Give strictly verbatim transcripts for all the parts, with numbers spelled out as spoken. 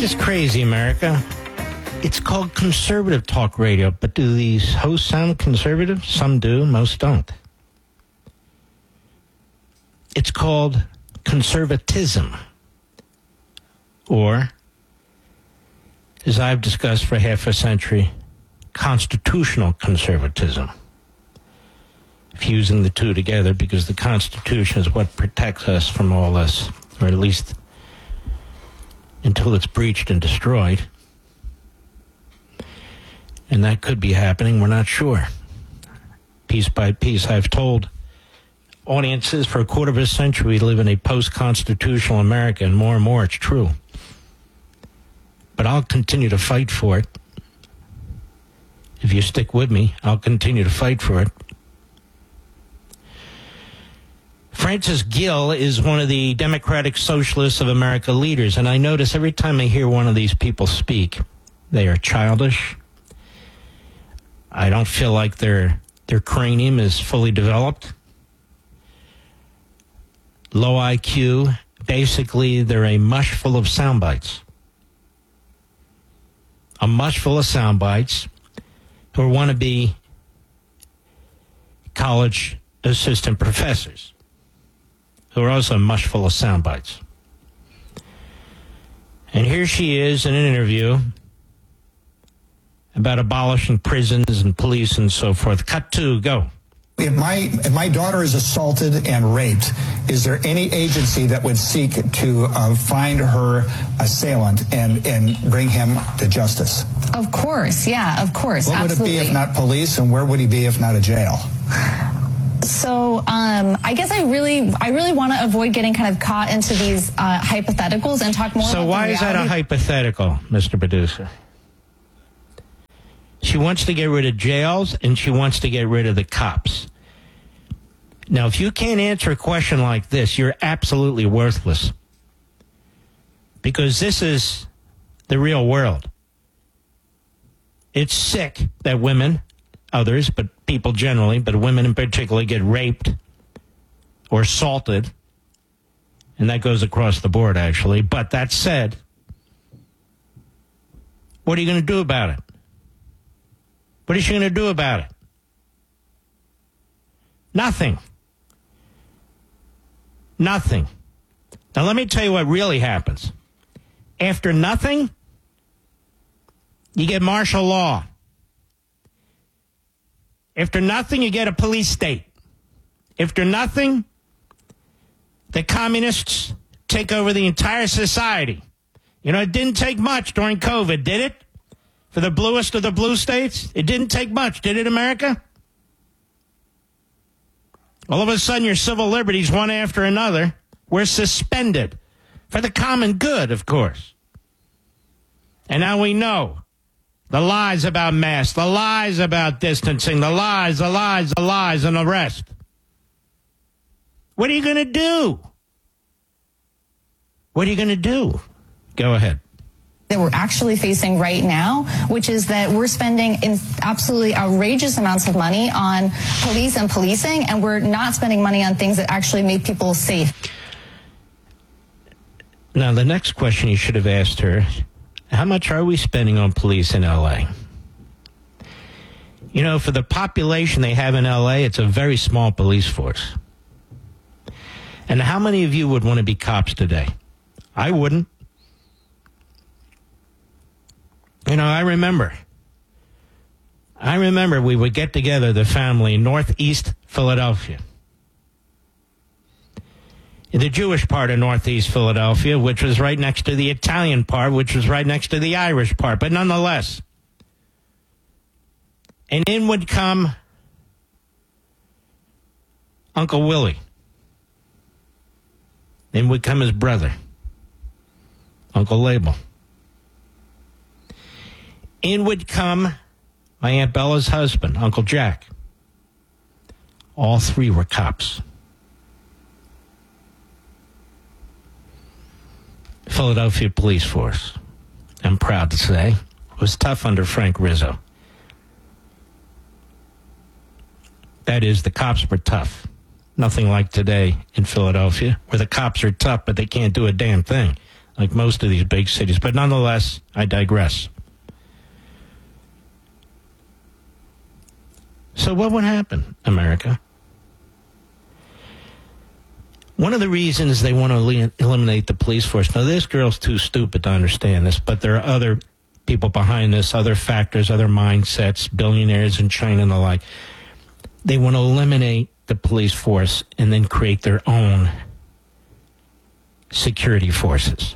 Just crazy, America. It's called conservative talk radio, but do these hosts sound conservative? Some do, most don't. It's called conservatism, or, as I've discussed for half a century, constitutional conservatism. Fusing the two together because the Constitution is what protects us from all this, or at least until it's breached and destroyed. And that could be happening, we're not sure. Piece by piece, I've told audiences for a quarter of a century we live in a post-constitutional America, and more and more it's true. But I'll continue to fight for it. If you stick with me, I'll continue to fight for it. Francis Gill is one of the Democratic Socialists of America leaders, and I notice every time I hear one of these people speak, they are childish. I don't feel like their their cranium is fully developed. Low I Q. Basically, they're a mush full of sound bites. A mush full of sound bites who want to be college assistant professors, who are also a mush full of sound bites. And here she is in an interview about abolishing prisons and police and so forth. Cut two, go. If my if my daughter is assaulted and raped, is there any agency that would seek to uh, find her assailant and, and bring him to justice? Of course, yeah, of course. What absolutely. would it be if not police, and where would he be if not a jail? So um, I guess I really, I really want to avoid getting kind of caught into these uh, hypotheticals and talk more. So about why the is that a hypothetical, Mister Producer? She wants to get rid of jails, and she wants to get rid of the cops. Now, if you can't answer a question like this, you're absolutely worthless. Because this is the real world. It's sick that women, others, but people generally, but women in particular, get raped or assaulted. And that goes across the board, actually. But that said, what are you going to do about it? What is she going to do about it? Nothing. Nothing. Now, let me tell you what really happens. After nothing, you get martial law. After nothing, you get a police state. After nothing, the communists take over the entire society. You know, it didn't take much during COVID, did it? For the bluest of the blue states? It didn't take much, did it, America? All of a sudden, your civil liberties, one after another, were suspended. For the common good, of course. And now we know the lies about masks, the lies about distancing, the lies, the lies, the lies, and the rest. What are you going to do? What are you going to do? Go ahead. That we're actually facing right now, which is that we're spending in absolutely outrageous amounts of money on police and policing, and we're not spending money on things that actually make people safe. Now, the next question you should have asked her, how much are we spending on police in L A? You know, for the population they have in L A, it's a very small police force. And how many of you would want to be cops today? I wouldn't. You know, I remember. I remember we would get together, the family, in Northeast Philadelphia. In the Jewish part of Northeast Philadelphia, which was right next to the Italian part, which was right next to the Irish part, but nonetheless. And in would come Uncle Willie. In would come his brother, Uncle Label. In would come my Aunt Bella's husband, Uncle Jack. All three were cops. Philadelphia police force, I'm proud to say, was tough under Frank Rizzo. That is, the cops were tough. Nothing like today in Philadelphia, where the cops are tough, but they can't do a damn thing. like most of these big cities. But nonetheless, I digress. So what would happen, America? One of the reasons they want to eliminate the police force, now this girl's too stupid to understand this, but there are other people behind this, other factors, other mindsets, billionaires in China and the like. They want to eliminate the police force and then create their own security forces.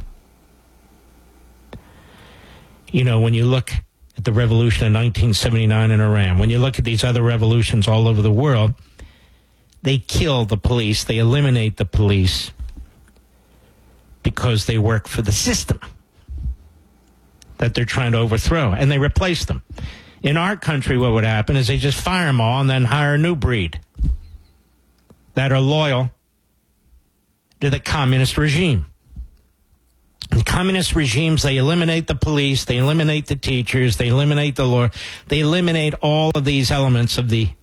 You know, when you look at the revolution in nineteen seventy-nine in Iran, when you look at these other revolutions all over the world, they kill the police, they eliminate the police because they work for the system that they're trying to overthrow, and they replace them. In our country, what would happen is they just fire them all and then hire a new breed that are loyal to the communist regime. In communist regimes, they eliminate the police, they eliminate the teachers, they eliminate the law, they eliminate all of these elements of the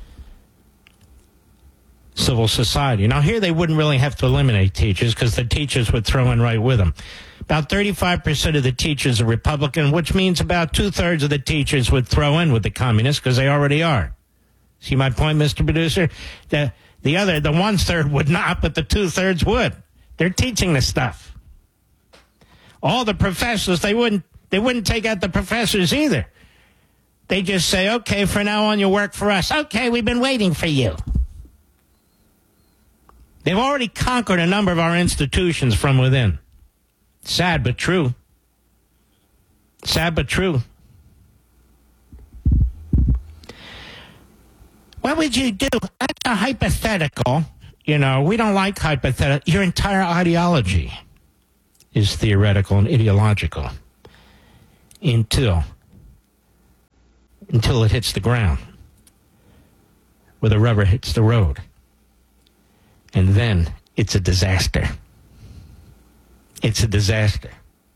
civil society. Now, here they wouldn't really have to eliminate teachers because the teachers would throw in right with them. About thirty-five percent of the teachers are Republican, which means about two-thirds of the teachers would throw in with the communists because they already are. See my point, Mister Producer? The, the other, the one-third would not, but the two-thirds would. They're teaching this stuff. All the professors, they wouldn't, they wouldn't take out the professors either. They just say, okay, for now on you work for us. Okay, we've been waiting for you. They've already conquered a number of our institutions from within. Sad but true. Sad but true. What would you do? That's a hypothetical. You know, we don't like hypothetical. Your entire ideology is theoretical and ideological until, until it hits the ground, where the rubber hits the road. And then it's a disaster. It's a disaster.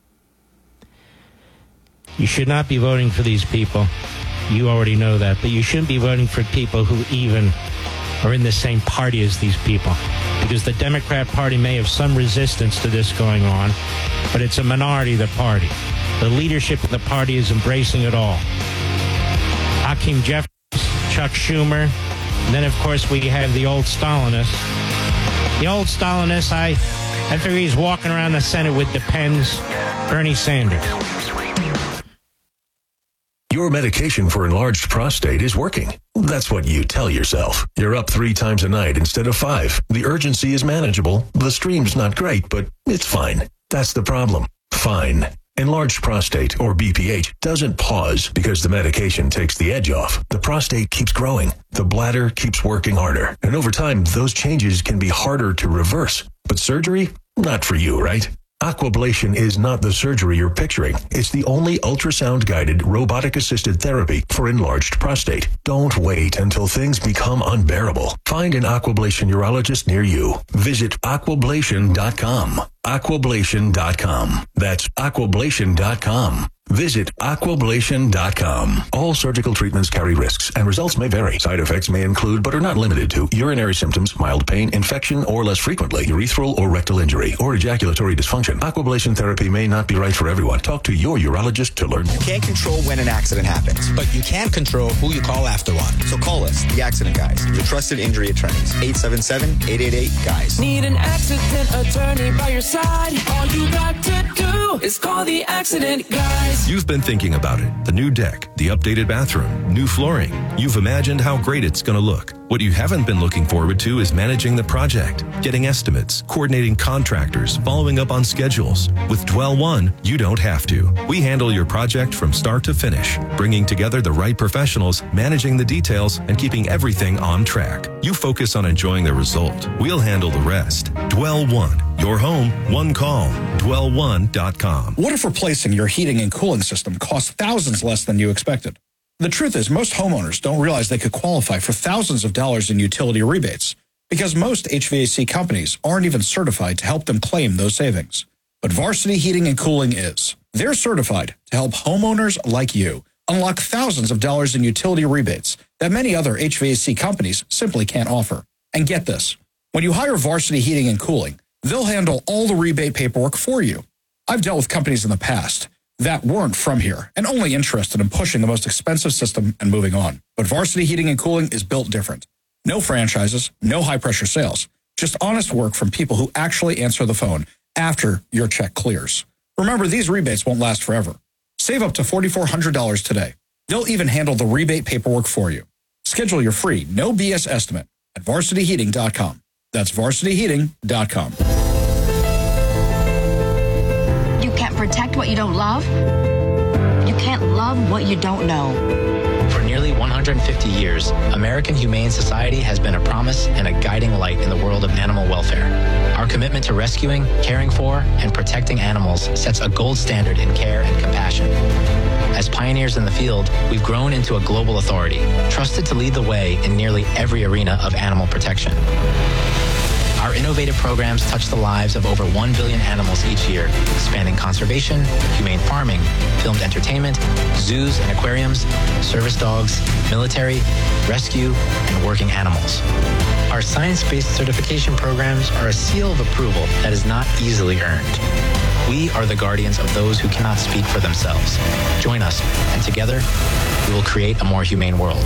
You should not be voting for these people. You already know that. But you shouldn't be voting for people who even are in the same party as these people. Because the Democrat Party may have some resistance to this going on, but it's a minority of the party. The leadership of the party is embracing it all. Hakeem Jeffries, Chuck Schumer, and then, of course, we have the old Stalinists. The old Stalinist, I, I figure he's walking around the Senate with the pens, Bernie Sanders. Your medication for enlarged prostate is working. That's what you tell yourself. You're up three times a night instead of five. The urgency is manageable. The stream's not great, but it's fine. That's the problem. Fine. Enlarged prostate, or B P H, doesn't pause because the medication takes the edge off. The prostate keeps growing. The bladder keeps working harder. And over time, those changes can be harder to reverse. But surgery? Not for you, right? Aquablation is not the surgery you're picturing. It's the only ultrasound-guided, robotic-assisted therapy for enlarged prostate. Don't wait until things become unbearable. Find an Aquablation urologist near you. Visit aquablation dot com. aquablation dot com. That's aquablation dot com. Visit aquablation dot com. All surgical treatments carry risks, and results may vary. Side effects may include, but are not limited to, urinary symptoms, mild pain, infection, or less frequently, urethral or rectal injury, or ejaculatory dysfunction. Aquablation therapy may not be right for everyone. Talk to your urologist to learn more. You can't control when an accident happens, but you can control who you call after one. So call us, the Accident Guys, your trusted injury attorneys. eight seven seven, eight eight eight, GUYS. Need an accident attorney by your side? All you got to do is call the Accident Guys. You've been thinking about it. The new deck, the updated bathroom, new flooring. You've imagined how great it's going to look. What you haven't been looking forward to is managing the project, getting estimates, coordinating contractors, following up on schedules. With Dwell One, you don't have to. We handle your project from start to finish, bringing together the right professionals, managing the details, and keeping everything on track. You focus on enjoying the result. We'll handle the rest. Dwell One. Your home, one call. dwell one dot com. What if replacing your heating and cooling system costs thousands less than you expected? The truth is, most homeowners don't realize they could qualify for thousands of dollars in utility rebates because most H V A C companies aren't even certified to help them claim those savings. But Varsity Heating and Cooling is. They're certified to help homeowners like you unlock thousands of dollars in utility rebates that many other H V A C companies simply can't offer. And get this, when you hire Varsity Heating and Cooling, they'll handle all the rebate paperwork for you. I've dealt with companies in the past that weren't from here and only interested in pushing the most expensive system and moving on. But Varsity Heating and Cooling is built different. No franchises, no high-pressure sales, just honest work from people who actually answer the phone after your check clears. Remember, these rebates won't last forever. Save up to four thousand four hundred dollars today. They'll even handle the rebate paperwork for you. Schedule your free, no B S estimate at varsity heating dot com. That's varsity heating dot com. You can't protect what you don't love. You can't love what you don't know. For nearly one hundred fifty years, American Humane Society has been a promise and a guiding light in the world of animal welfare. Our commitment to rescuing, caring for, and protecting animals sets a gold standard in care and compassion. As pioneers in the field, we've grown into a global authority, trusted to lead the way in nearly every arena of animal protection. Our innovative programs touch the lives of over one billion animals each year, spanning conservation, humane farming, filmed entertainment, zoos and aquariums, service dogs, military, rescue, and working animals. Our science-based certification programs are a seal of approval that is not easily earned. We are the guardians of those who cannot speak for themselves. Join us, and together, we will create a more humane world.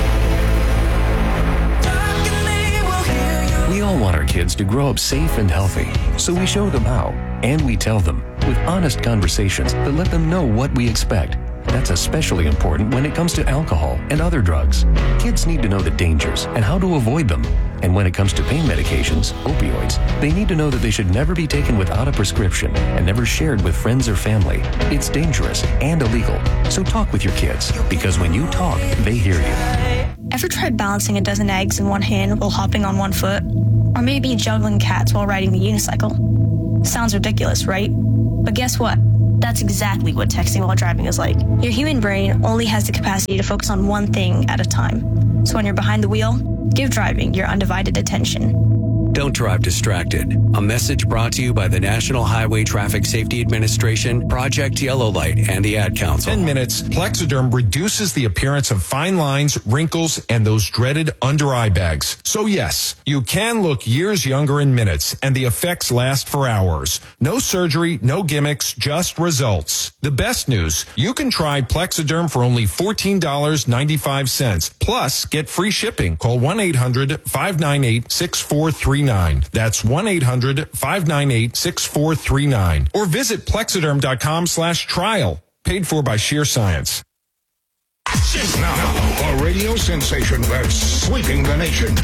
We all want our kids to grow up safe and healthy, so we show them how, and we tell them with honest conversations that let them know what we expect. That's especially important when it comes to alcohol and other drugs. Kids need to know the dangers and how to avoid them. And when it comes to pain medications, opioids, they need to know that they should never be taken without a prescription and never shared with friends or family. It's dangerous and illegal. So talk with your kids, because when you talk, they hear you. Ever tried balancing a dozen eggs in one hand while hopping on one foot? Or maybe juggling cats while riding the unicycle? Sounds ridiculous, right? But guess what? That's exactly what texting while driving is like. Your human brain only has the capacity to focus on one thing at a time. So when you're behind the wheel, give driving your undivided attention. Don't drive distracted. A message brought to you by the National Highway Traffic Safety Administration, Project Yellow Light, and the Ad Council. ten minutes, Plexiderm reduces the appearance of fine lines, wrinkles, and those dreaded under-eye bags. So yes, you can look years younger in minutes, and the effects last for hours. No surgery, no gimmicks, just results. The best news, you can try Plexiderm for only fourteen dollars and ninety-five cents. Plus, get free shipping. Call one eight hundred, five nine eight, six four three nine. That's one eight hundred, five nine eight, six four three nine. Or visit plexiderm dot com slash trial. Paid for by Sheer Science. Now, a radio sensation that's sweeping the nation.